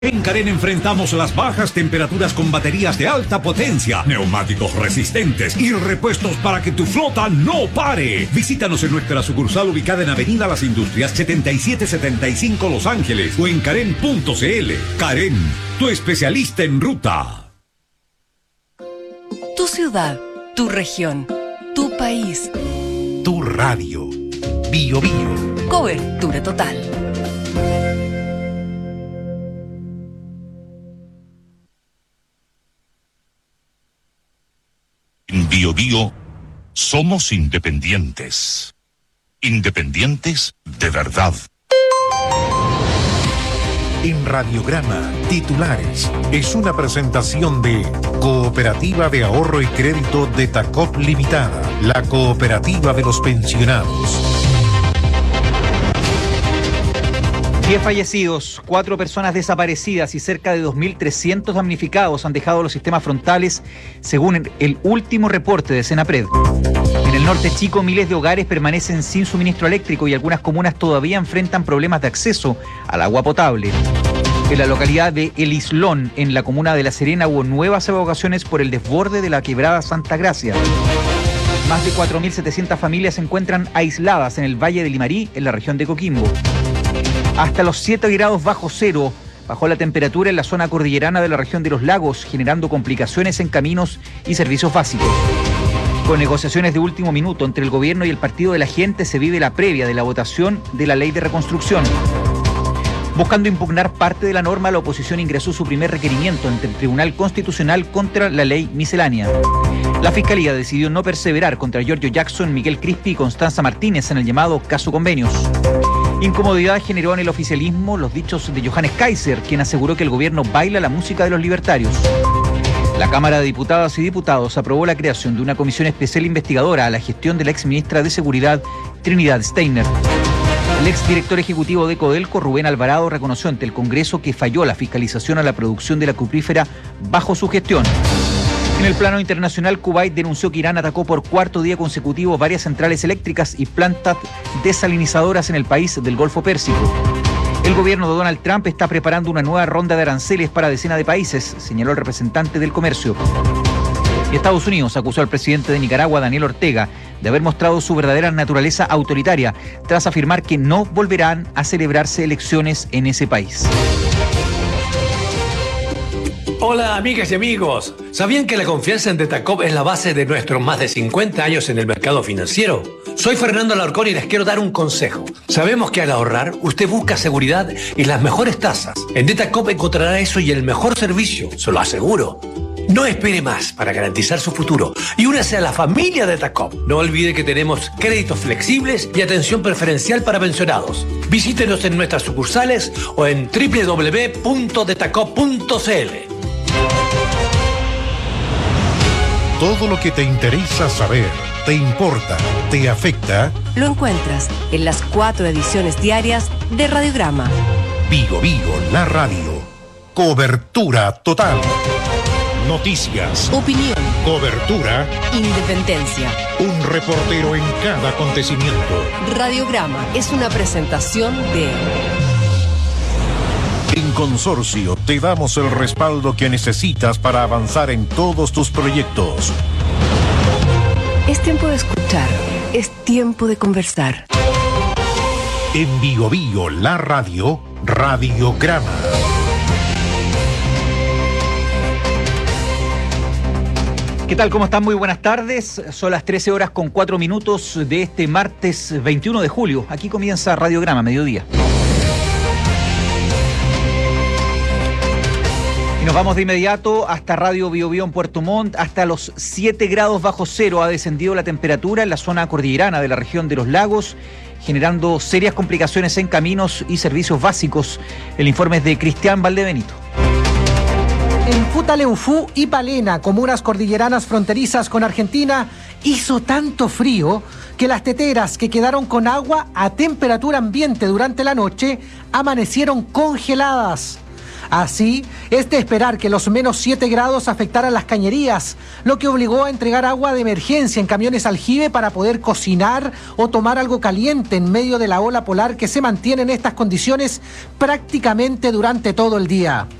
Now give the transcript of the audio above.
En Carén enfrentamos las bajas temperaturas con baterías de alta potencia, neumáticos resistentes y repuestos para que tu flota no pare. Visítanos en nuestra sucursal ubicada en Avenida Las Industrias 7775 Los Ángeles o en carén.cl. Carén, tu especialista en ruta. Tu ciudad, tu región, tu país. Tu radio. Bio Bio. Cobertura total. En Bio Bio somos independientes. Independientes de verdad. En Radiograma, titulares. Es una presentación de Cooperativa de Ahorro y Crédito de Tacop Limitada, la cooperativa de los pensionados. 10 fallecidos, 4 personas desaparecidas y cerca de 2.300 damnificados han dejado los sistemas frontales, según el último reporte de Senapred. En el norte chico, miles de hogares permanecen sin suministro eléctrico y algunas comunas todavía enfrentan problemas de acceso al agua potable. En la localidad de El Islón, en la comuna de La Serena, hubo nuevas evacuaciones por el desborde de la quebrada Santa Gracia. Más de 4.700 familias se encuentran aisladas en el Valle de Limarí, en la región de Coquimbo. Hasta los 7 grados bajo cero bajó la temperatura en la zona cordillerana de la región de los lagos, generando complicaciones en caminos y servicios básicos. Con negociaciones de último minuto entre el gobierno y el Partido de la Gente, se vive la previa de la votación de la ley de reconstrucción. Buscando impugnar parte de la norma, la oposición ingresó su primer requerimiento ante el Tribunal Constitucional contra la ley miscelánea. La Fiscalía decidió no perseverar contra Giorgio Jackson, Miguel Crispi y Constanza Martínez en el llamado caso Convenios. Incomodidad generó en el oficialismo los dichos de Johannes Kaiser, quien aseguró que el gobierno baila la música de los libertarios. La Cámara de Diputadas y Diputados aprobó la creación de una comisión especial investigadora a la gestión de la exministra de Seguridad, Trinidad Steiner. El exdirector ejecutivo de Codelco, Rubén Alvarado, reconoció ante el Congreso que falló la fiscalización a la producción de la cuprífera bajo su gestión. En el plano internacional, Kuwait denunció que Irán atacó por cuarto día consecutivo varias centrales eléctricas y plantas desalinizadoras en el país del Golfo Pérsico. El gobierno de Donald Trump está preparando una nueva ronda de aranceles para decenas de países, señaló el representante del comercio. Y Estados Unidos acusó al presidente de Nicaragua, Daniel Ortega, de haber mostrado su verdadera naturaleza autoritaria, tras afirmar que no volverán a celebrarse elecciones en ese país. Hola amigas y amigos, ¿sabían que la confianza en Detacop es la base de nuestros más de 50 años en el mercado financiero? Soy Fernando Alarcón y les quiero dar un consejo. Sabemos que al ahorrar, usted busca seguridad y las mejores tasas. En Detacop encontrará eso y el mejor servicio, se lo aseguro. No espere más para garantizar su futuro y únase a la familia Detacop. No olvide que tenemos créditos flexibles y atención preferencial para pensionados. Visítenos en nuestras sucursales o en www.detacop.cl. Todo lo que te interesa saber, te importa, te afecta, Lo encuentras en las 4 ediciones diarias de Radiograma. Bio Bio, la radio. Cobertura total. Noticias, Opinión, cobertura, independencia. un reportero en cada acontecimiento. Radiograma es una presentación de... En Consorcio te damos el respaldo que necesitas para avanzar en todos tus proyectos. Es tiempo de escuchar, es tiempo de conversar. En Bio Bio, la radio, Radiograma. ¿Qué tal? ¿Cómo están? Muy buenas tardes. Son las 13 horas con 4 minutos de este martes 21 de julio. Aquí comienza Radiograma, mediodía. Y nos vamos de inmediato hasta Radio Bio Bio en Puerto Montt. Hasta los 7 grados bajo cero ha descendido la temperatura en la zona cordillerana de la región de los lagos, generando serias complicaciones en caminos y servicios básicos. El informe es de Cristian Valdebenito. En Futaleufú y Palena, comunas cordilleranas fronterizas con Argentina, hizo tanto frío que las teteras que quedaron con agua a temperatura ambiente durante la noche amanecieron congeladas. Así, es de esperar que los menos 7 grados afectaran las cañerías, lo que obligó a entregar agua de emergencia en camiones aljibe para poder cocinar o tomar algo caliente en medio de la ola polar que se mantiene en estas condiciones prácticamente durante todo el día.